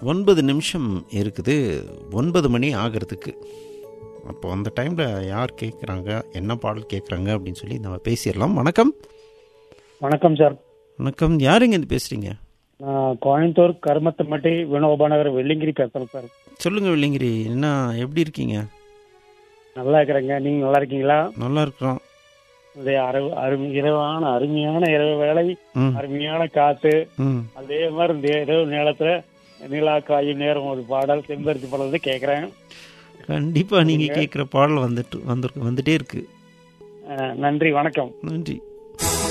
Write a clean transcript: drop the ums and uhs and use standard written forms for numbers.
9 நிமிஷம் இருக்குது 9 மணி ஆகிறதுக்கு. அப்போ அந்த டைமில் யார் கேட்குறாங்க, என்ன பாடல் கேட்குறாங்க அப்படின்னு சொல்லி நம்ம பேசிடலாம். வணக்கம். வணக்கம் சார். வணக்கம். யாருங்க இது பேசுகிறீங்க? நான் கோயம்புத்தூர் கருமத்தம்பட்டி வினோபாநகர் வெள்ளிங்கிரி பேசுகிறேன் சார். சொல்லுங்கள் வெள்ளிங்கிரி, என்ன எப்படி இருக்கீங்க? நல்லா இருக்கிறேங்க. நீங்கள் நல்லா இருக்கீங்களா? நல்லா இருக்கிறோம். இரவான அருமையான இரவு வேலை, அருமையான காத்து, அதே மாதிரி இந்த இரவு நேரத்துல நிலா காயும் நேரம் ஒரு பாடல் செம்பருத்தி பாடல் வந்து கேட்குறேன். கண்டிப்பா நீங்க கேட்குற பாடல் வந்துட்டே இருக்கு. நன்றி, வணக்கம். நன்றி.